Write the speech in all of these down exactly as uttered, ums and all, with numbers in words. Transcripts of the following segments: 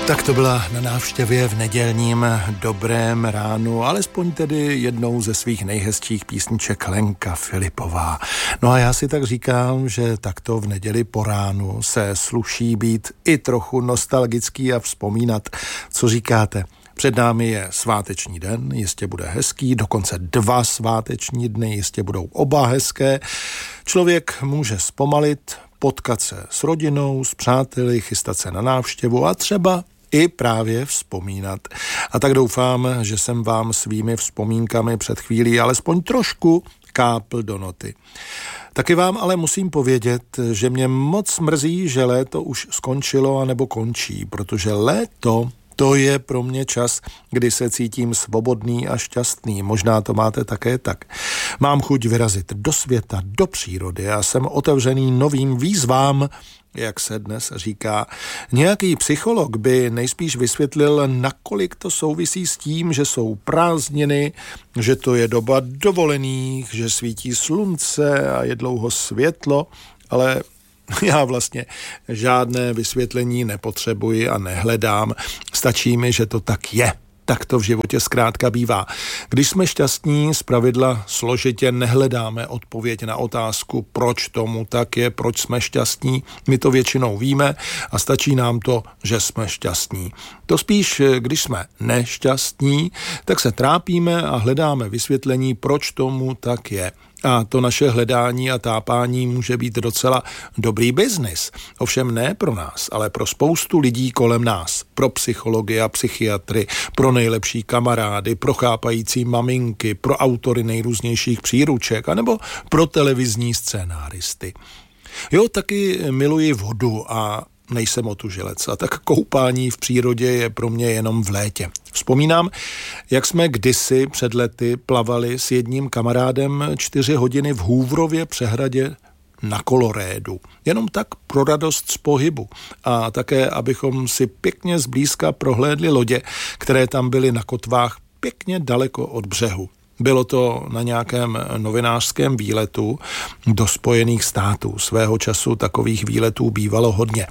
Tak to byla na návštěvě v nedělním Dobrém ránu, alespoň tedy jednou ze svých nejhezčích písniček Lenka Filipová. No a já si tak říkám, že takto v neděli po ránu se sluší být i trochu nostalgický a vzpomínat, co říkáte. Před námi je sváteční den, jistě bude hezký, dokonce dva sváteční dny, jistě budou oba hezké. Člověk může zpomalit, potkat se s rodinou, s přáteli, chystat se na návštěvu a třeba i právě vzpomínat. A tak doufám, že jsem vám svými vzpomínkami před chvílí alespoň trošku kápl do noty. Taky vám ale musím povědět, že mě moc mrzí, že léto už skončilo anebo končí, protože léto to je pro mě čas, kdy se cítím svobodný a šťastný. Možná to máte také tak. Mám chuť vyrazit do světa, do přírody a jsem otevřený novým výzvám, jak se dnes říká. Nějaký psycholog by nejspíš vysvětlil, nakolik to souvisí s tím, že jsou prázdniny, že to je doba dovolených, že svítí slunce a je dlouho světlo, ale já vlastně žádné vysvětlení nepotřebuji a nehledám. Stačí mi, že to tak je. Tak to v životě zkrátka bývá. Když jsme šťastní, zpravidla složitě nehledáme odpověď na otázku, proč tomu tak je, proč jsme šťastní. My to většinou víme a stačí nám to, že jsme šťastní. To spíš, když jsme nešťastní, tak se trápíme a hledáme vysvětlení, proč tomu tak je. A to naše hledání a tápání může být docela dobrý biznis. Ovšem ne pro nás, ale pro spoustu lidí kolem nás. Pro psychology a psychiatry, pro nejlepší kamarády, pro chápající maminky, pro autory nejrůznějších příruček, anebo pro televizní scénáristy. Jo, taky miluji vodu a nejsem otužilec, a tak koupání v přírodě je pro mě jenom v létě. Vzpomínám, jak jsme kdysi před lety plavali s jedním kamarádem čtyři hodiny v Hůvrově přehradě na kolorédu. Jenom tak pro radost z pohybu a také, abychom si pěkně zblízka prohlédli lodě, které tam byly na kotvách pěkně daleko od břehu. Bylo to na nějakém novinářském výletu do Spojených států. Svého času takových výletů bývalo hodně.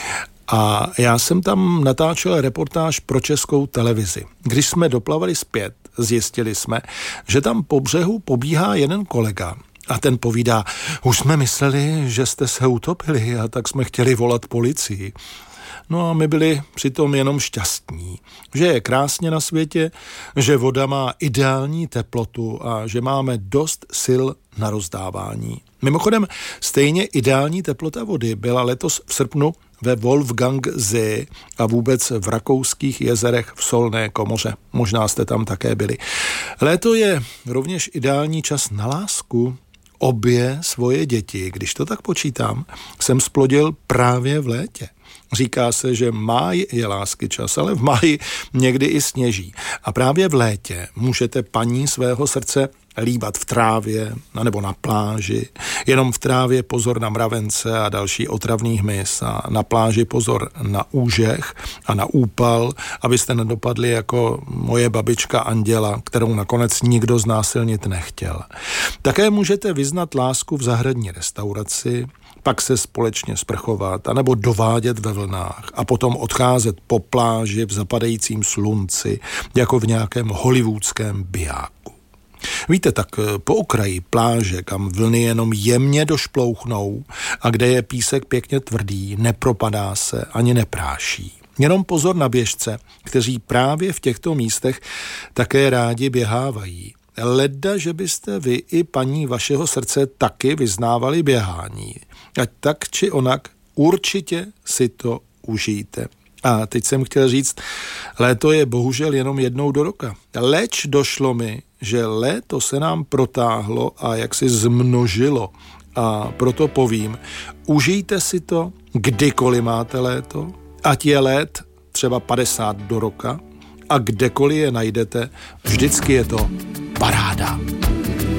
A já jsem tam natáčel reportáž pro Českou televizi. Když jsme doplavali zpět, zjistili jsme, že tam po břehu pobíhá jeden kolega. A ten povídá, už jsme mysleli, že jste se utopili, a tak jsme chtěli volat policii. No a my byli přitom jenom šťastní, že je krásně na světě, že voda má ideální teplotu a že máme dost sil na rozdávání. Mimochodem, stejně ideální teplota vody byla letos v srpnu ve Wolfgangsee a vůbec v rakouských jezerech v Solné komoře. Možná jste tam také byli. Léto je rovněž ideální čas na lásku. Obě svoje děti, když to tak počítám, jsem splodil právě v létě. Říká se, že máj je lásky čas, ale v máji někdy i sněží. A právě v létě můžete paní svého srdce líbat v trávě nebo na pláži. Jenom v trávě pozor na mravence a další otravný hmyz a na pláži pozor na úžeh a na úpal, abyste nedopadli jako moje babička Anděla, kterou nakonec nikdo znásilnit nechtěl. Také můžete vyznat lásku v zahradní restauraci, pak se společně sprchovat anebo dovádět ve vlnách a potom odcházet po pláži v zapadajícím slunci jako v nějakém hollywoodském bijáku. Víte, tak po okraji pláže, kam vlny jenom jemně došplouchnou a kde je písek pěkně tvrdý, nepropadá se ani nepráší. Jenom pozor na běžce, kteří právě v těchto místech také rádi běhávají. Leda, že byste vy i paní vašeho srdce taky vyznávali běhání. Ať tak či onak, určitě si to užijte. A teď jsem chtěl říct, léto je bohužel jenom jednou do roka. Leč došlo mi, že léto se nám protáhlo a jaksi zmnožilo. A proto povím, užijte si to, kdykoliv máte léto, ať je let třeba padesát do roka a kdekoliv je najdete, vždycky je to paráda.